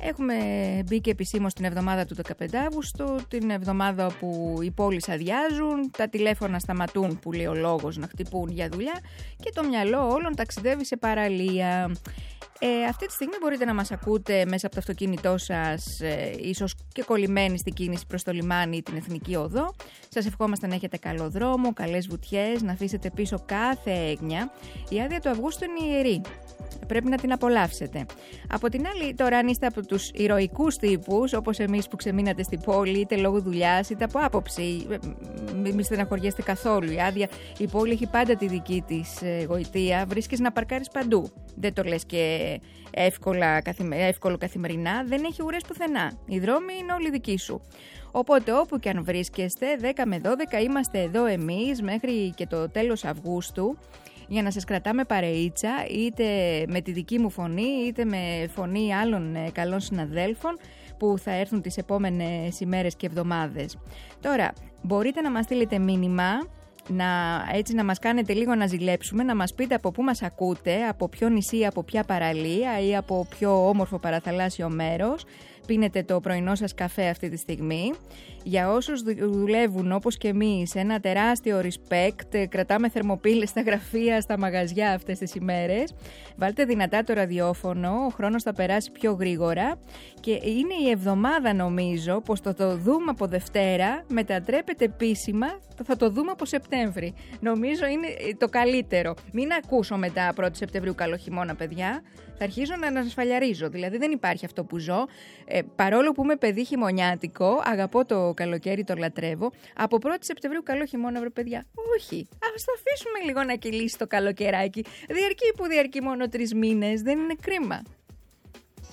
Έχουμε μπει και επισήμως την εβδομάδα του 15 Αύγουστου, την εβδομάδα που οι πόλεις αδειάζουν, τα τηλέφωνα σταματούν που λέει ο λόγος να χτυπούν για δουλειά και το μυαλό όλων ταξιδεύει σε παραλία. Αυτή τη στιγμή μπορείτε να μας ακούτε μέσα από το αυτοκίνητό σας, ίσως και κολλημένοι στην κίνηση προς το λιμάνι ή την Εθνική Οδό. Σας ευχόμαστε να έχετε καλό δρόμο, καλές βουτιές, να αφήσετε πίσω κάθε έγνοια. Η άδεια του Αυγούστου είναι ιερή. Πρέπει να την απολαύσετε. Από την άλλη, τώρα, αν είστε από τους ηρωικούς τύπους, όπως εμείς που ξεμείνατε στην πόλη, είτε λόγω δουλειάς είτε από άποψη, μην στεναχωριέστε καθόλου. Η πόλη έχει πάντα τη δική της γοητεία. Βρίσκεις να παρκάρεις παντού. Δεν το λες και εύκολο καθημερινά. Δεν έχει ουρές πουθενά. Οι δρόμοι είναι όλοι δικοί σου. Οπότε όπου και αν βρίσκεστε, 10 με 12 είμαστε εδώ εμείς μέχρι και το τέλος Αυγούστου, για να σας κρατάμε παρεΐτσα, είτε με τη δική μου φωνή, είτε με φωνή άλλων καλών συναδέλφων που θα έρθουν τις επόμενες ημέρες και εβδομάδες. Τώρα, μπορείτε να μας στείλετε μήνυμα, έτσι να μας κάνετε λίγο να ζηλέψουμε, να μας πείτε από πού μας ακούτε, από ποιο νησί, από ποια παραλία ή από ποιο όμορφο παραθαλάσσιο μέρος πίνετε το πρωινό σας καφέ αυτή τη στιγμή. Για όσους δουλεύουν όπως και εμείς, ένα τεράστιο respect, κρατάμε θερμοπύλες στα γραφεία, στα μαγαζιά αυτές τις ημέρες. Βάλτε δυνατά το ραδιόφωνο, ο χρόνος θα περάσει πιο γρήγορα και είναι η εβδομάδα, νομίζω, πως το δούμε από Δευτέρα μετατρέπεται επίσημα, θα το δούμε από Σεπτέμβρη. Νομίζω είναι το καλύτερο. Μην ακούσω μετά 1η Σεπτεμβρίου καλό χειμώνα, παιδιά. Θα αρχίζω να σφαλιαρίζω, δηλαδή δεν υπάρχει αυτό που ζω. Παρόλο που είμαι παιδί χειμωνιάτικο, αγαπώ το καλοκαίρι, το λατρεύω. Από 1η Σεπτεμβρίου καλό χειμώνα, βρε παιδιά. Όχι, ας το αφήσουμε λίγο να κυλήσει το καλοκαιράκι. Διαρκεί που διαρκεί μόνο 3 μήνες, δεν είναι κρίμα.